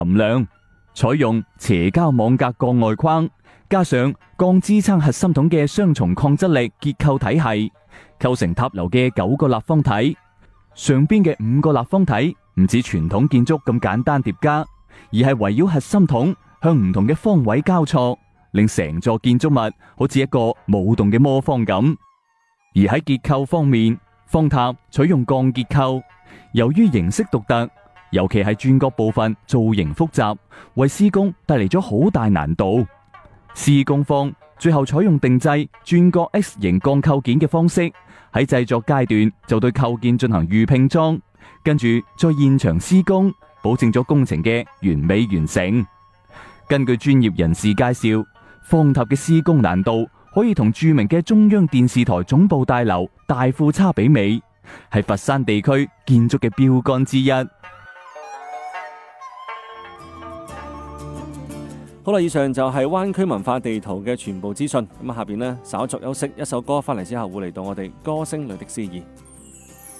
含量，採用斜膠網格鋼外框，加上鋼支撐核心筒嘅雙重抗質力結構體系，構成塔樓嘅9個立方體。上邊嘅5個立方體唔似傳統建築咁簡單疊加，而係圍繞核心筒向唔同嘅方位交錯，令成座建築物好似一個舞動嘅魔方咁。而喺結構方面，方塔採用鋼結構，由於形式獨特，尤其係轉角部分造型複雜，為施工帶嚟咗好大難度。施工方最後採用定製轉角 X 型鋼構件嘅方式，喺製作階段就對構件進行預拼裝，跟住再現場施工，保證咗工程嘅完美完成。根據專業人士介紹，方塔嘅施工難度可以同著名嘅中央電視台總部大樓大庫叉媲美，係佛山地區建築嘅標杆之一。 好啦，以上就係灣區文化地圖嘅全部資訊。咁下邊呢，稍作休息，一首歌翻嚟之後會嚟到我哋歌聲裏的詩意。